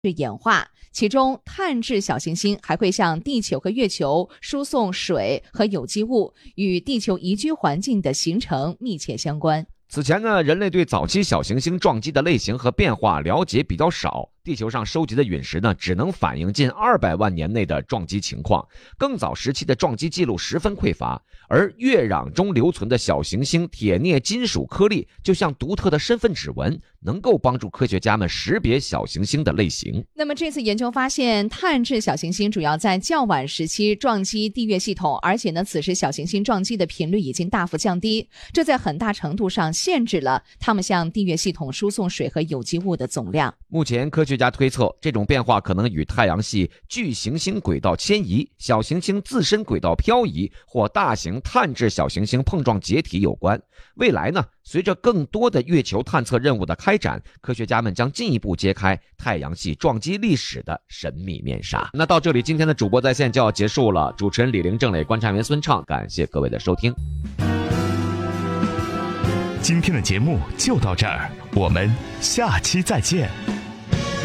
演化，其中碳质小行星还会向地球和月球输送水和有机物，与地球宜居环境的形成密切相关。 此前呢，人类对早期小行星撞击的类型和变化了解比较少，地球上收集的陨石呢，只能反映近200万年内的撞击情况，更早时期的撞击记录十分匮乏。而月壤中留存的小行星铁镍金属颗粒，就像独特的身份指纹，能够帮助科学家们识别小行星的类型。 那么这次研究发现，碳质小行星主要在较晚时期撞击地月系统，而且呢，此时小行星撞击的频率已经大幅降低，这在很大程度上限制了它们向地月系统输送水和有机物的总量。 目前科学家推测，这种变化可能与太阳系巨行星轨道迁移、小行星自身轨道漂移或大型碳质小行星碰撞解体有关。未来呢，随着更多的月球探测任务的开展，科学家们将进一步揭开太阳系撞击历史的神秘面纱。那到这里，今天的主播在线就要结束了。主持人李玲、郑磊，观察员孙畅，感谢各位的收听。 今天的节目就到这儿，我们下期再见。